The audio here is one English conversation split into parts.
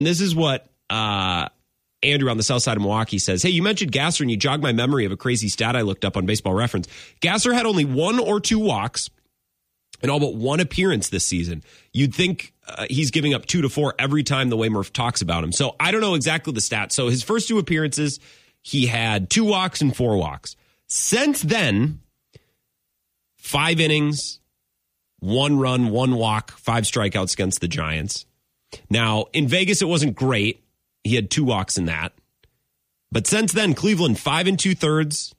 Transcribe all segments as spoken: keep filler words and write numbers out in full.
This is what uh, Andrew on the south side of Milwaukee says. Hey, you mentioned Gasser, and you jogged my memory of a crazy stat I looked up on Baseball Reference. Gasser had only one or two walks in all but one appearance this season. You'd think uh, he's giving up two to four every time the way Murph talks about him. So I don't know exactly the stat. So his first two appearances, he had two walks and four walks. Since then, five innings, one run, one walk, five strikeouts against the Giants. Now, in Vegas, it wasn't great. He had two walks in that. But since then, Cleveland, five and two thirds,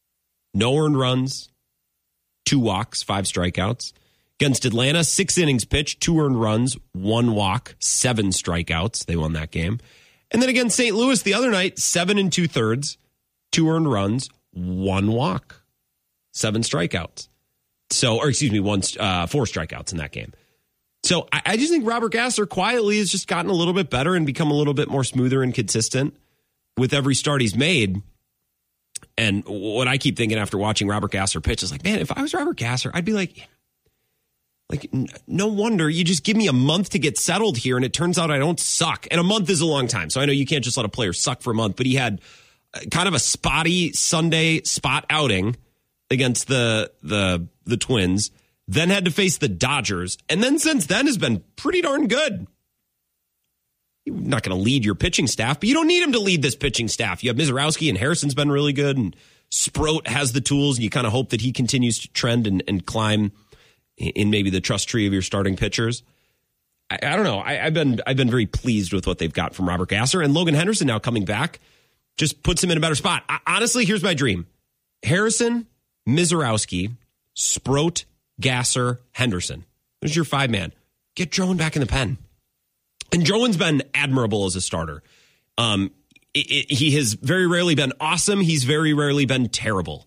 no earned runs, two walks, five strikeouts. Against Atlanta, six innings pitched, two earned runs, one walk, seven strikeouts. They won that game. And then against Saint Louis the other night, seven and two thirds, two earned runs, one walk, seven strikeouts. So, or excuse me, one, uh, four strikeouts in that game. So I, I just think Robert Gasser quietly has just gotten a little bit better and become a little bit more smoother and consistent with every start he's made. And what I keep thinking after watching Robert Gasser pitch is like, man, if I was Robert Gasser, I'd be like, like, no wonder you just give me a month to get settled here. And it turns out I don't suck. And a month is a long time. So I know you can't just let a player suck for a month, but he had kind of a spotty Sunday spot outing against the, the, the Twins, then had to face the Dodgers. And then since then has been pretty darn good. You're not going to lead your pitching staff, but you don't need him to lead this pitching staff. You have Mizorowski and Harrison's been really good, and Sproat has the tools, and you kind of hope that he continues to trend and, and climb in maybe the trust tree of your starting pitchers. I, I don't know. I, I've been I've been very pleased with what they've got from Robert Gasser, and Logan Henderson now coming back just puts him in a better spot. I, honestly, here's my dream: Harrison, Mizorowski, Sproat, Gasser, Henderson. There's your five man. Get Drowan back in the pen. And Drowan's been admirable as a starter. Um, it, it, he has very rarely been awesome. He's very rarely been terrible.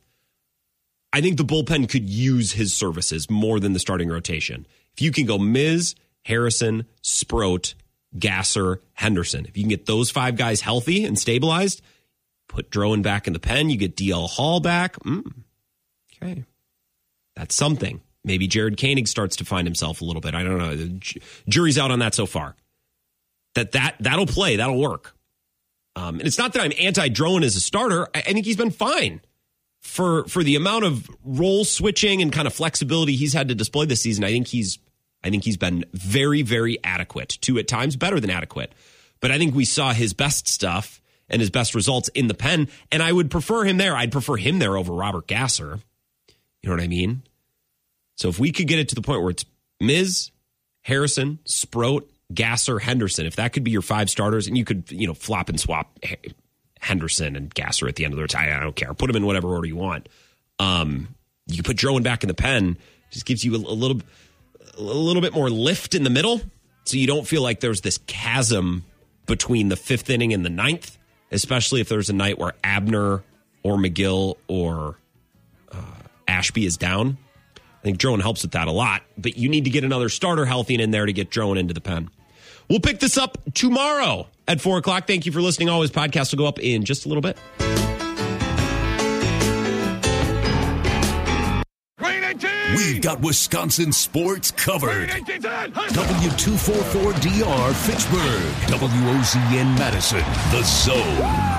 I think the bullpen could use his services more than the starting rotation. If you can go Miz, Harrison, Sproat, Gasser, Henderson, if you can get those five guys healthy and stabilized, put Drowan back in the pen, you get D L Hall back. Mm, okay. That's something. Maybe Jared Koenig starts to find himself a little bit. I don't know. The jury's out on that so far. That, that, that'll play. That'll work. Um, and it's not that I'm anti-Drowan as a starter. I, I think he's been fine. For for the amount of role switching and kind of flexibility he's had to display this season, I think he's I think he's been very, very adequate, to at times better than adequate. But I think we saw his best stuff and his best results in the pen, and I would prefer him there. I'd prefer him there over Robert Gasser. You know what I mean? So if we could get it to the point where it's Miz, Harrison, Sproat, Gasser, Henderson, if that could be your five starters, and you could, you know, flop and swap Henderson and Gasser at the end of the time. I don't care. Put them in whatever order you want. Um, you can put Drowan back in the pen. Just gives you a, a little, a little bit more lift in the middle, so you don't feel like there's this chasm between the fifth inning and the ninth. Especially if there's a night where Abner or McGill or uh, Ashby is down. I think Drowan helps with that a lot. But you need to get another starter healthy and in there to get Drowan into the pen. We'll pick this up tomorrow at four o'clock. Thank you for listening. Always, podcast will go up in just a little bit. We've got Wisconsin sports covered. W two forty-four D R Fitchburg. W O Z N Madison. The Zone.